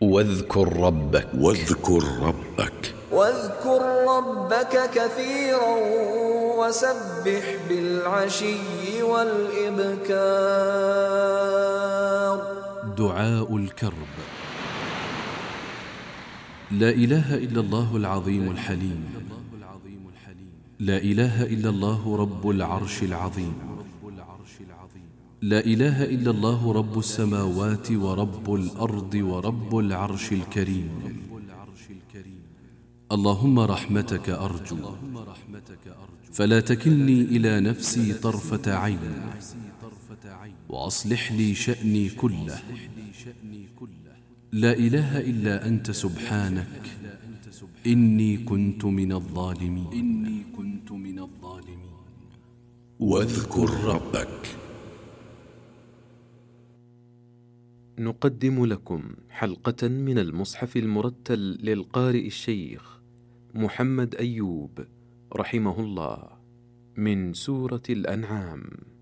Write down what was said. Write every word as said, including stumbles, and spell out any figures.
واذكر ربك واذكر ربك واذكر ربك كثيرا وسبح بالعشي والإبكار. دعاء الكرب. لا إله إلا الله العظيم الحليم، لا إله إلا الله رب العرش العظيم، لا إله إلا الله رب السماوات ورب الأرض ورب العرش الكريم. اللهم رحمتك أرجو، فلا تكلني إلى نفسي طرفة عين، وأصلح لي شأني كله. لا إله إلا أنت سبحانك إني كنت من الظالمين. واذكر ربك. نقدم لكم حلقة من المصحف المرتل للقارئ الشيخ محمد أيوب رحمه الله من سورة الأنعام.